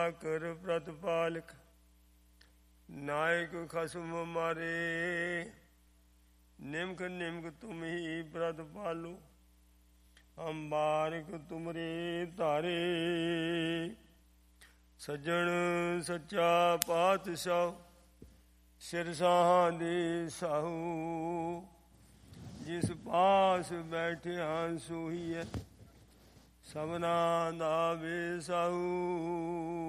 ਕਰ ਪ੍ਰਤਪਾਲਕ ਨਾਇਕ ਖਸਮ ਮਾਰੇ। ਨਿਮਕ ਨਿਮਕ ਤੁਮ ਹੀ ਪ੍ਰਤਪਾਲੋ ਅੰਬਾਰਿਕ ਤੁਮਰੇ ਧਾਰੇ। ਸੱਜਣ ਸੱਚਾ ਪਾਤਸ਼ਾਹ ਸਿਰਸਾਹਾਂ ਦੇ ਸਾਹੂ। ਜਿਸ ਪਾਸ ਬੈਠਿਆ ਸੋਹੀਐ ਸਭਨਾ ਦਾ ਵੇ ਸਾਹੂ।